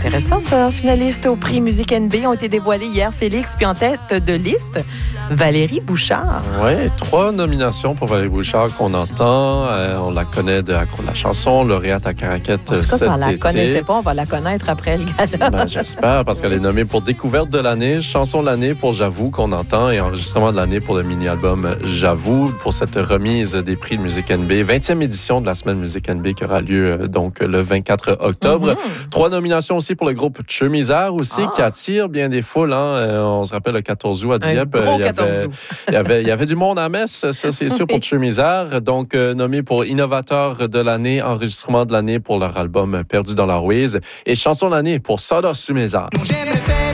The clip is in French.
Intéressant ça. Finalistes au prix Musique NB ont été dévoilés hier, Félix, puis en tête de liste, Valérie Bouchard. Oui, 3 nominations pour Valérie Bouchard qu'on entend. On la connaît de Accro de la chanson, lauréate à Caraquette cet été. En tout cas, si on la connaissait pas, on va la connaître après le gala. Ben, j'espère, parce qu'elle est nommée pour Découverte de l'année, Chanson de l'année pour J'avoue qu'on entend et Enregistrement de l'année pour le mini-album J'avoue pour cette remise des prix de Musique NB. 20e édition de la semaine Musique NB qui aura lieu donc le 24 octobre. 3 nominations aussi pour le groupe Chemiser aussi qui attire bien des foules. On se rappelle le 14 août à Dieppe. Il y avait du monde à Metz, ça c'est sûr pour Chemiser. Donc nommé pour Innovateur de l'année, Enregistrement de l'année pour leur album Perdu dans la Ruise et Chanson de l'année pour Soda Sumeza. J'aime le fait